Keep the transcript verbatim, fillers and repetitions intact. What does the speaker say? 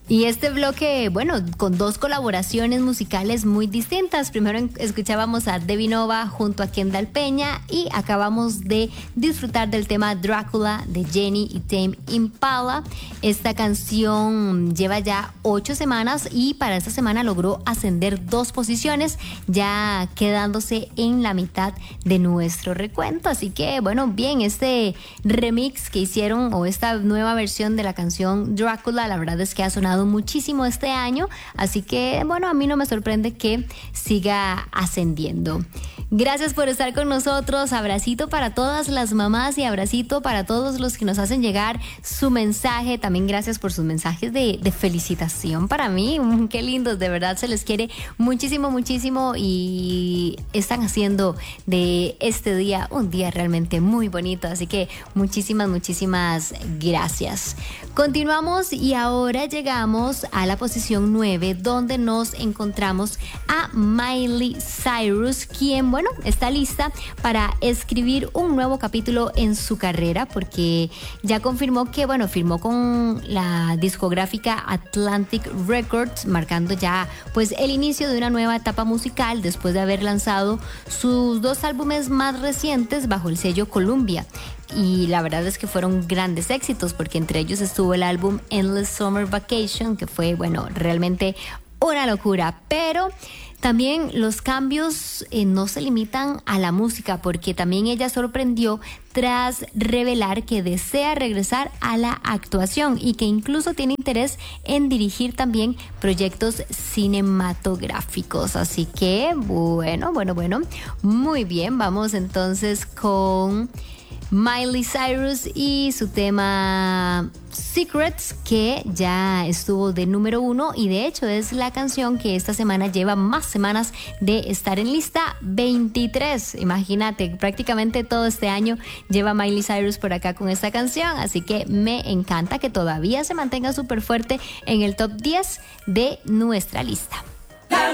Y este bloque, bueno, con dos colaboraciones musicales muy distintas. Primero escuchábamos a Debbie Nova junto a Kendall Peña y acabamos de disfrutar del tema Drácula de Jenny y Tame Impala. Esta canción lleva ya ocho semanas y para esta semana logró ascender dos posiciones, ya quedándose en la mitad de nuestro recuento. Así que, bueno, bien, este remix que hicieron o esta nueva versión de la canción Drácula, la verdad es que ha sonado muchísimo este año, así que bueno, a mí no me sorprende que siga ascendiendo. Gracias por estar con nosotros, abracito para todas las mamás y abracito para todos los que nos hacen llegar su mensaje, también gracias por sus mensajes de, de felicitación para mí, qué lindos, de verdad se les quiere muchísimo, muchísimo y están haciendo de este día un día realmente muy bonito, así que muchísimas, muchísimas gracias. Continuamos y ahora llegamos a la posición nueve, donde nos encontramos a Miley Cyrus, quien, bueno, está lista para escribir un nuevo capítulo en su carrera, porque ya confirmó que, bueno, firmó con la discográfica Atlantic Records, marcando ya, pues, el inicio de una nueva etapa musical después de haber lanzado sus dos álbumes más recientes bajo el sello Columbia. Y la verdad es que fueron grandes éxitos, porque entre ellos estuvo el álbum Endless Summer Vacation, que fue, bueno, realmente una locura. Pero también los cambios eh, no se limitan a la música, porque también ella sorprendió tras revelar que desea regresar a la actuación y que incluso tiene interés en dirigir también proyectos cinematográficos. Así que, bueno, bueno, bueno, muy bien, vamos entonces con Miley Cyrus y su tema Secrets, que ya estuvo de número uno y de hecho es la canción que esta semana lleva más semanas de estar en lista, veintitrés. Imagínate, prácticamente todo este año lleva Miley Cyrus por acá con esta canción, así que me encanta que todavía se mantenga súper fuerte en el top diez de nuestra lista.